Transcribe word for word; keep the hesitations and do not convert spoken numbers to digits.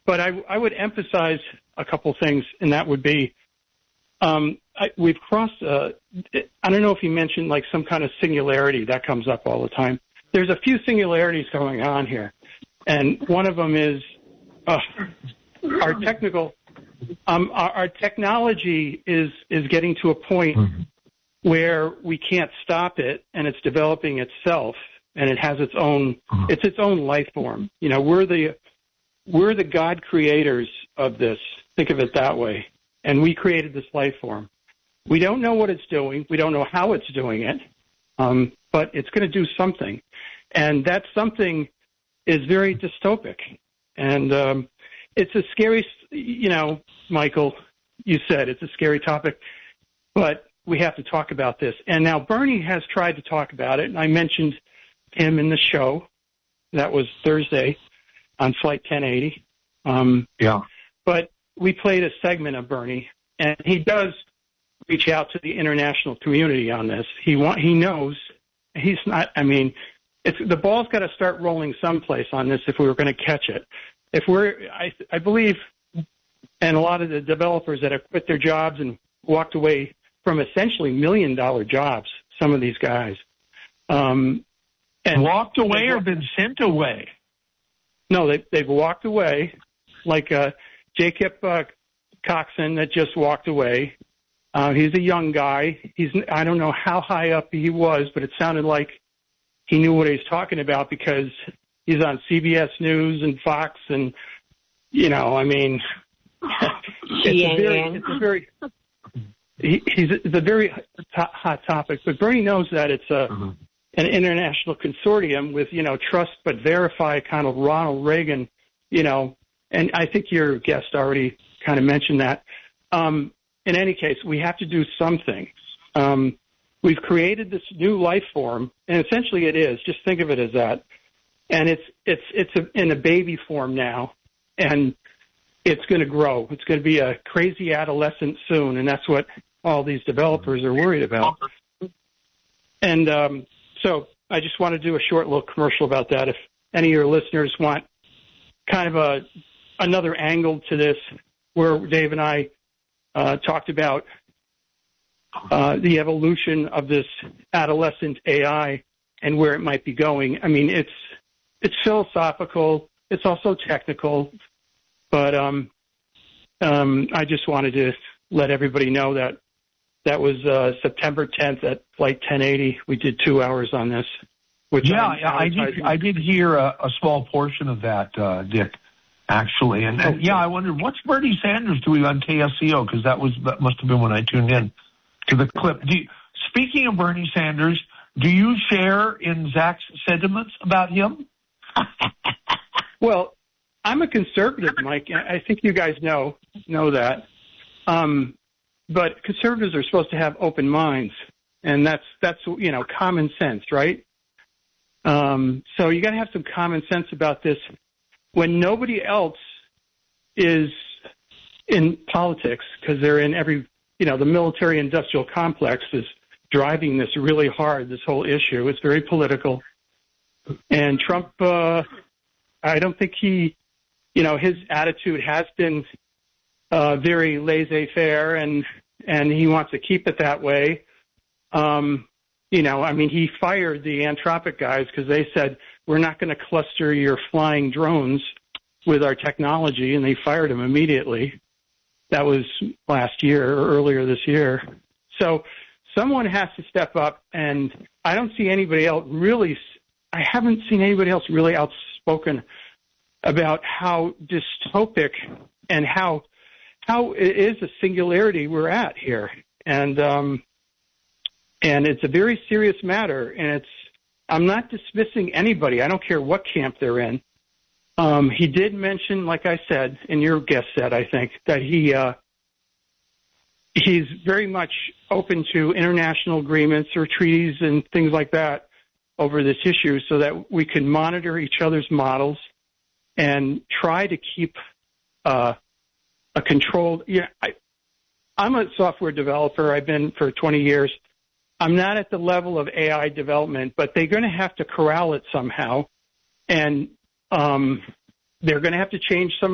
but I, I would emphasize a couple things, and that would be um, I, we've crossed, uh, I don't know if you mentioned like some kind of singularity that comes up all the time. There's a few singularities going on here, and one of them is uh, our technical, um, our, our technology is, is getting to a point where we can't stop it, and it's developing itself, and it has its own, it's its own life form. You know, we're the, we're the God creators of this. Think of it that way. And we created this life form. We don't know what it's doing. We don't know how it's doing it, um, but it's going to do something. And that something is very dystopic. And um, it's a scary, you know, Michael, you said it's a scary topic, but we have to talk about this. And now Bernie has tried to talk about it, and I mentioned him in the show. That was Thursday on Flight ten eighty. Um, yeah. But we played a segment of Bernie, and he does reach out to the international community on this. He want, he knows he's not, I mean, it's, the ball's got to start rolling someplace on this if we were going to catch it. If we're, I, I believe, and a lot of the developers that have quit their jobs and walked away from essentially million-dollar jobs, some of these guys. Um, and walked away or been sent away? No, they, they've walked away, like uh, Jacob uh, Coxon that just walked away. Uh, he's a young guy. He's I don't know how high up he was, but it sounded like he knew what he was talking about because he's on C B S News and Fox, and you know, I mean, it's yeah, a very, yeah. it's a very, he, he's a, it's a very hot, hot topic. But Bernie knows that it's a mm-hmm. an international consortium with you know trust but verify, kind of Ronald Reagan, you know. And I think your guest already kind of mentioned that. Um, in any case, we have to do something. Um, we've created this new life form, and essentially it is. Just think of it as that. And it's it's it's a, in a baby form now, and it's going to grow. It's going to be a crazy adolescent soon, and that's what all these developers are worried about. And um, so I just want to do a short little commercial about that. If any of your listeners want kind of a another angle to this, where Dave and I uh, talked about uh, the evolution of this adolescent A I and where it might be going. I mean, it's it's philosophical. It's also technical. But um, um, I just wanted to let everybody know that that was uh, September tenth at Flight ten eighty. We did two hours on this. Which yeah, I did. I did hear a, a small portion of that, uh, Dick. Actually, and, and yeah, I wondered what's Bernie Sanders doing on K S C O because that was that must have been when I tuned in to the clip. Do you, speaking of Bernie Sanders, do you share in Zach's sentiments about him? Well, I'm a conservative, Mike. I think you guys know know that. Um, but conservatives are supposed to have open minds, and that's that's you know common sense, right? Um, so you got to have some common sense about this. When nobody else is in politics, because they're in every, you know, the military-industrial complex is driving this really hard, this whole issue. It's very political. And Trump, uh, I don't think he, you know, his attitude has been uh, very laissez-faire, and, and he wants to keep it that way. Um, you know, I mean, he fired the Anthropic guys because they said, we're not going to cluster your flying drones with our technology, and they fired him immediately. That was last year or earlier this year. So someone has to step up, and I don't see anybody else really, I haven't seen anybody else really outspoken about how dystopic and how how it is a singularity we're at here. And um, and it's a very serious matter, and it's I'm not dismissing anybody. I don't care what camp they're in. Um, he did mention, like I said, and your guest said, I think, that he uh, he's very much open to international agreements or treaties and things like that over this issue so that we can monitor each other's models and try to keep uh, a controlled. Yeah, I, I'm a software developer. I've been for twenty years. I'm not at the level of A I development, but they're going to have to corral it somehow, and um, they're going to have to change some